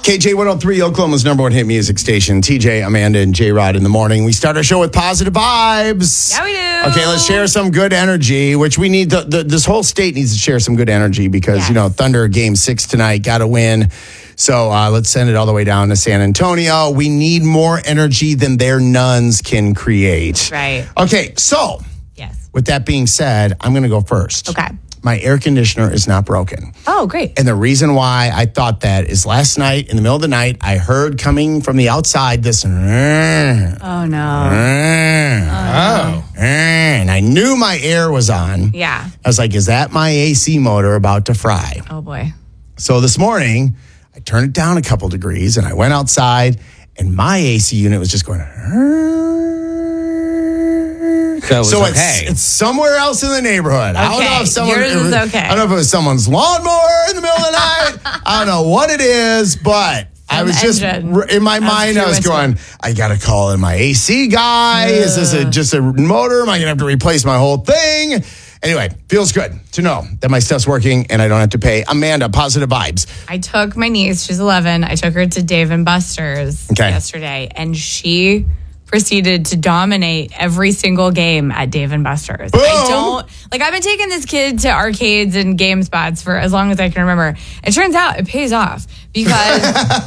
KJ103, Oklahoma's number one hit music station. TJ, Amanda, and J-Rod in the morning. We start our show with positive vibes. Yeah, we do. Okay, let's share some good energy, which we need. This whole state needs to share some good energy because, Thunder Game 6 tonight, got to win. So let's send it all the way down to San Antonio. We need more energy than their nuns can create. Right. Okay, so with that being said, I'm going to go first. Okay. My air conditioner is not broken. Oh, great. And the reason why I thought that is last night, in the middle of the night, I heard coming from the outside this. Oh, no. And I knew my air was on. Yeah. I was like, is that my AC motor about to fry? Oh, boy. So this morning, I turned it down a couple degrees and I went outside and my AC unit was just going. So it's somewhere else in the neighborhood. Okay. I don't know if Yours is okay. I don't know if it was someone's lawnmower in the middle of the night. I don't know what it is, but I was just in my mind. I was going, I got to call in my AC guy. Is this just a motor? Am I going to have to replace my whole thing? Anyway, feels good to know that my stuff's working and I don't have to pay. Amanda, positive vibes. I took my niece, she's 11. I took her to Dave & Buster's yesterday, and she proceeded to dominate every single game at Dave & Buster's. Boom. I've been taking this kid to arcades and game spots for as long as I can remember. It turns out it pays off because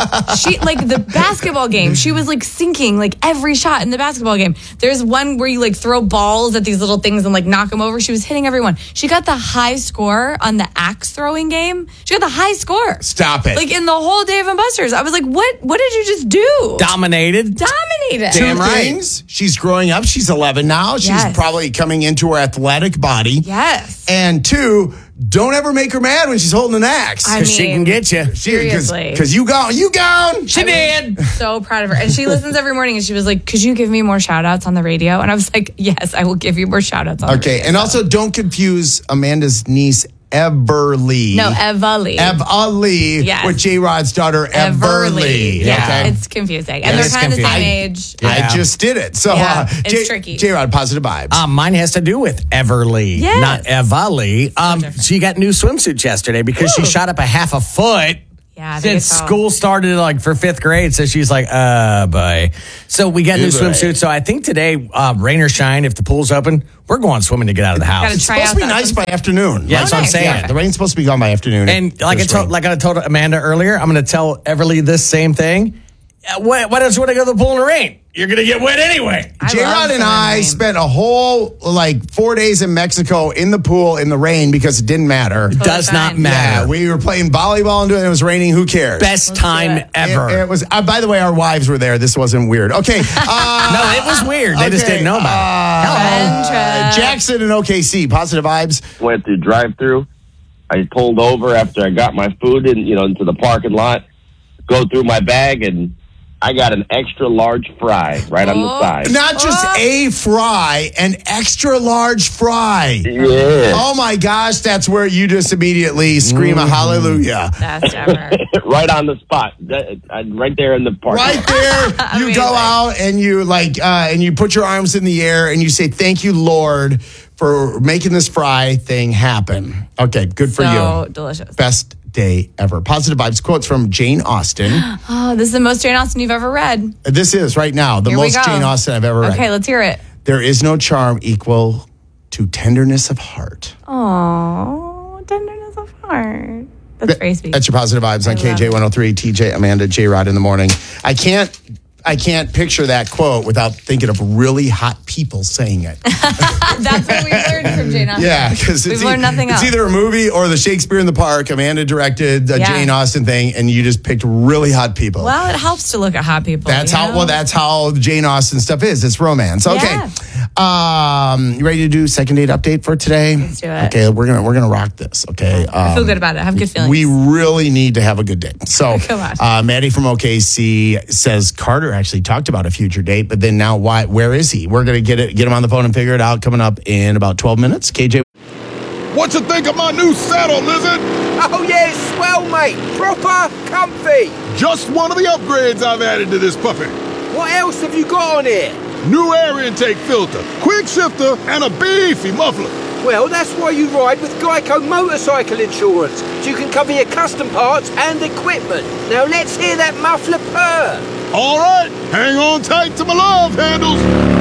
the basketball game, she was sinking every shot in the basketball game. There's one where you throw balls at these little things and knock them over. She was hitting everyone. She got the high score on the axe throwing game. She got the high score. Stop it. In the whole Dave & Buster's. I was like, what did you just do? Dominated. Damn right. Things. She's growing up. She's 11 now. She's probably coming into her athletic body. Yes. And 2, don't ever make her mad when she's holding an axe. Because she can get you. Seriously. Because you gone. She did. So proud of her. And she listens every morning and she was like, could you give me more shout outs on the radio? And I was like, yes, I will give you more shout outs on the radio. Okay. And also don't confuse Amanda's niece, Everly. No, Eva-Lee. Eva-Lee with J-Rod's daughter, Everly. Yeah, okay. It's confusing. And they're kind of the same age. I just did it. So it's tricky. J-Rod, positive vibes. Mine has to do with Everly, not Eva-Lee. She got new swimsuits yesterday because she shot up a half a foot. Yeah, since school started for 5th grade, so she's like, boy. So we got new swimsuits. So I think today, rain or shine, if the pool's open, we're going swimming to get out of the house. It's supposed to be nice by afternoon. Yeah, that's what I'm saying. Yeah, the rain's supposed to be gone by afternoon. And I told Amanda earlier, I'm going to tell Everly this same thing. Why don't you want to go to the pool in the rain? You're going to get wet anyway. J-Rod and I spent a whole 4 days in Mexico in the pool in the rain because it didn't matter. It does not matter. Yeah, we were playing volleyball and it was raining. Who cares? Best time ever. It was. By the way, our wives were there. This wasn't weird. Okay. No, it was weird. They just didn't know about it. Jackson and OKC. Positive vibes. Went through drive-through. I pulled over after I got my food into the parking lot. Go through my bag and I got an extra large fry right on the side. Not just a fry, an extra large fry. Yeah. Oh my gosh, that's where you just immediately scream a hallelujah. Best ever. Right on the spot. Right there in the park. Right there. You go out and you and you put your arms in the air and you say, thank you, Lord, for making this fry thing happen. Okay, good for you. So delicious. Best day ever. Positive vibes. Quotes from Jane Austen. Oh, this is the most Jane Austen you've ever read. This is right now the most Jane Austen I've ever read. Okay, let's hear it. There is no charm equal to tenderness of heart. Oh, tenderness of heart. That's very sweet. That's your positive vibes on KJ103, TJ, Amanda, J-Rod in the morning. I can't picture that quote without thinking of really hot people saying it. That's what we learned from Jane Austen. Yeah, because we've learned nothing else. It's either a movie or the Shakespeare in the Park. Amanda directed a Jane Austen thing, and you just picked really hot people. Well, it helps to look at hot people. That's how Jane Austen stuff is. It's romance. Okay. Yeah. You ready to do second date update for today? Let's do it. Okay, we're gonna rock this. Okay. I feel good about it. I have good feelings. We really need to have a good date. So, Maddie from OKC says Carter actually talked about a future date, but then now where is he? We're going to get him on the phone and figure it out coming up in about 12 minutes. KJ. What you think of my new saddle, Lizard? Oh, yeah, it's swell, mate. Proper comfy. Just one of the upgrades I've added to this puppy. What else have you got on here? New air intake filter, quick shifter, and a beefy muffler. Well, that's why you ride with Geico Motorcycle Insurance, so you can cover your custom parts and equipment. Now let's hear that muffler purr. All right, hang on tight to my love handles.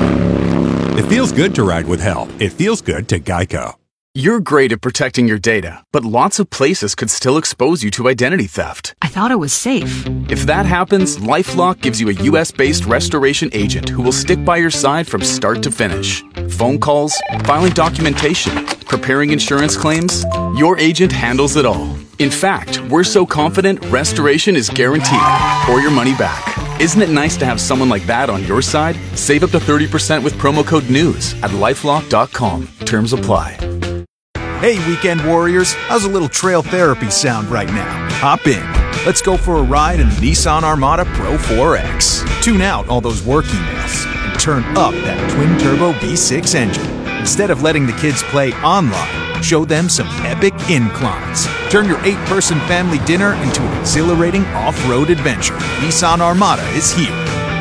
It feels good to ride with help. It feels good to Geico. You're great at protecting your data, but lots of places could still expose you to identity theft. I thought it was safe. If that happens, LifeLock gives you a US-based restoration agent who will stick by your side from start to finish. Phone calls, filing documentation, preparing insurance claims, your agent handles it all. In fact, we're so confident restoration is guaranteed or your money back. Isn't it nice to have someone like that on your side? Save up to 30% with promo code NEWS at LifeLock.com. Terms apply. Hey, weekend warriors, how's a little trail therapy sound right now? Hop in. Let's go for a ride in the Nissan Armada Pro 4X. Tune out all those work emails and turn up that twin-turbo V6 engine. Instead of letting the kids play online, show them some epic inclines. Turn your 8-person family dinner into an exhilarating off-road adventure. Nissan Armada is here.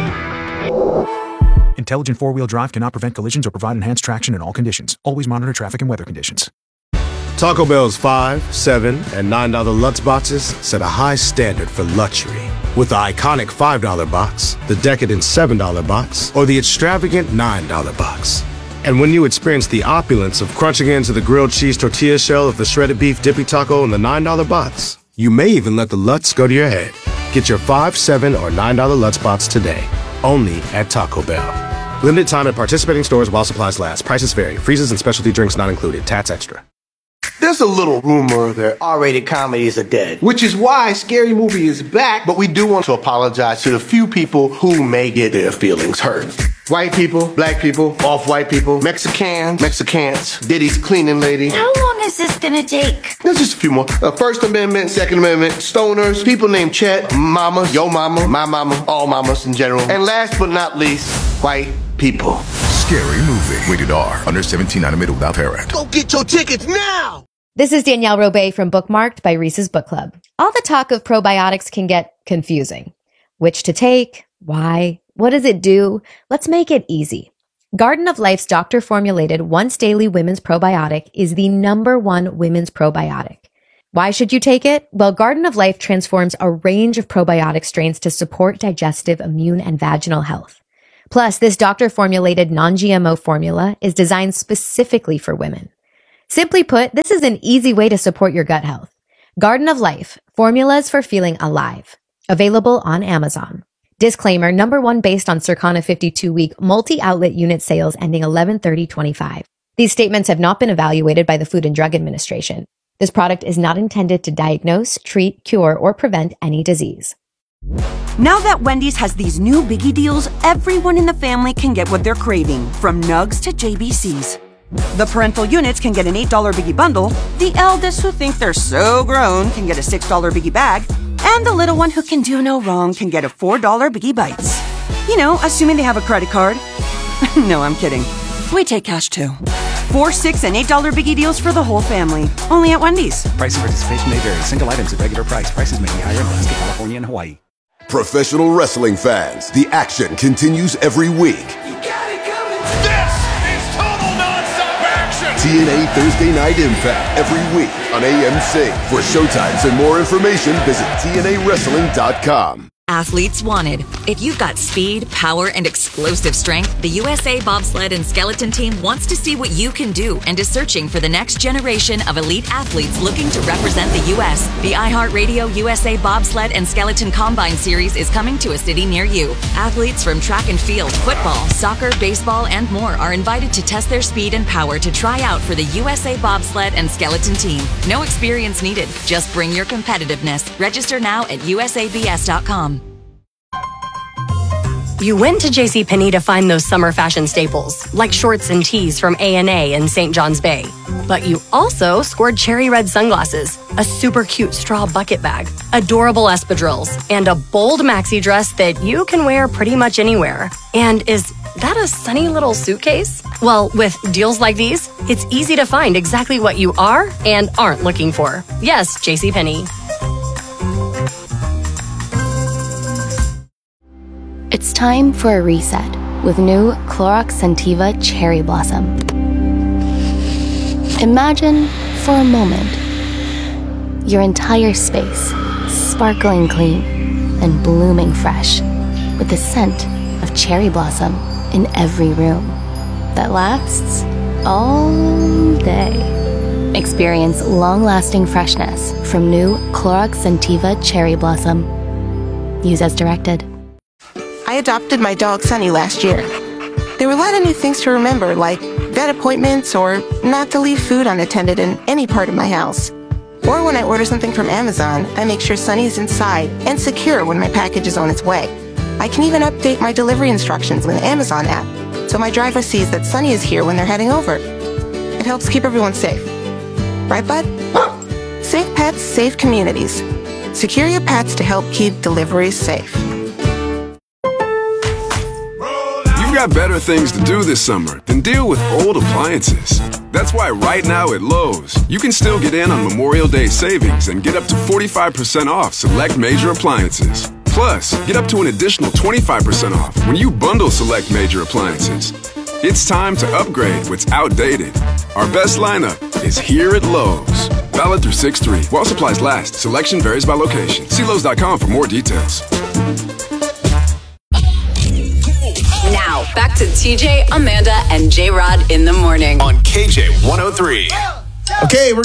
Intelligent four-wheel drive cannot prevent collisions or provide enhanced traction in all conditions. Always monitor traffic and weather conditions. Taco Bell's $5, $7, and $9 Lutz boxes set a high standard for luxury. With the iconic $5 box, the decadent $7 box, or the extravagant $9 box. And when you experience the opulence of crunching into the grilled cheese tortilla shell of the shredded beef dippy taco in the $9 box, you may even let the Lutz go to your head. Get your $5, $7, or $9 Lutz box today, only at Taco Bell. Limited time at participating stores while supplies last. Prices vary. Freezes and specialty drinks not included. Tats extra. There's a little rumor that R-rated comedies are dead, which is why Scary Movie is back, but we do want to apologize to the few people who may get their feelings hurt. White people, black people, off-white people, Mexicans, Diddy's cleaning lady. How long is this gonna take? There's just a few more. First Amendment, Second Amendment, stoners, people named Chet, mama, yo mama, my mama, all mamas in general. And last but not least, white people. Scary Movie. Rated R. Under 17, animated without parent. Go get your tickets now! This is Danielle Robay from Bookmarked by Reese's Book Club. All the talk of probiotics can get confusing. Which to take? Why? What does it do? Let's make it easy. Garden of Life's doctor-formulated once daily women's probiotic is the #1 women's probiotic. Why should you take it? Well, Garden of Life transforms a range of probiotic strains to support digestive, immune, and vaginal health. Plus, this doctor-formulated non-GMO formula is designed specifically for women. Simply put, this is an easy way to support your gut health. Garden of Life, formulas for feeling alive. Available on Amazon. Disclaimer, #1 based on Circana 52-week multi-outlet unit sales ending 11/30/25. These statements have not been evaluated by the Food and Drug Administration. This product is not intended to diagnose, treat, cure, or prevent any disease. Now that Wendy's has these new biggie deals, everyone in the family can get what they're craving, from nugs to JBCs. The parental units can get an $8 biggie bundle, the eldest who think they're so grown can get a $6 biggie bag, and the little one who can do no wrong can get a $4 biggie bites. You know, assuming they have a credit card. No, I'm kidding. We take cash too. 4, 6, and $8 biggie deals for the whole family. Only at Wendy's. Price and participation may vary. Single items at regular price. Prices may be higher in Alaska, California, and Hawaii. Professional wrestling fans, the action continues every week. TNA Thursday Night Impact every week on AMC. For showtimes and more information, visit TNAWrestling.com. Athletes wanted. If you've got speed, power, and explosive strength, the USA Bobsled and Skeleton Team wants to see what you can do and is searching for the next generation of elite athletes looking to represent the U.S. The iHeartRadio USA Bobsled and Skeleton Combine Series is coming to a city near you. Athletes from track and field, football, soccer, baseball, and more are invited to test their speed and power to try out for the USA Bobsled and Skeleton Team. No experience needed. Just bring your competitiveness. Register now at usabs.com. You went to JCPenney to find those summer fashion staples, like shorts and tees from A&A in St. John's Bay. But you also scored cherry red sunglasses, a super cute straw bucket bag, adorable espadrilles, and a bold maxi dress that you can wear pretty much anywhere. And is that a sunny little suitcase? Well, with deals like these, it's easy to find exactly what you are and aren't looking for. Yes, JCPenney. It's time for a reset with new Clorox Scentiva Cherry Blossom. Imagine, for a moment, your entire space sparkling clean and blooming fresh with the scent of cherry blossom in every room that lasts all day. Experience long-lasting freshness from new Clorox Scentiva Cherry Blossom. Use as directed. I adopted my dog Sunny last year. There were a lot of new things to remember, like vet appointments or not to leave food unattended in any part of my house. Or when I order something from Amazon, I make sure Sunny is inside and secure when my package is on its way. I can even update my delivery instructions with the Amazon app, so my driver sees that Sunny is here when they're heading over. It helps keep everyone safe. Right, bud? Safe pets, safe communities. Secure your pets to help keep deliveries safe. You've got better things to do this summer than deal with old appliances. That's why right now at Lowe's, you can still get in on Memorial Day savings and get up to 45% off select major appliances. Plus, get up to an additional 25% off when you bundle select major appliances. It's time to upgrade what's outdated. Our best lineup is here at Lowe's. Valid through 6/3. While supplies last, selection varies by location. See Lowe's.com for more details. Now, back to TJ, Amanda, and J-Rod in the morning. On KJ 103. Okay, we're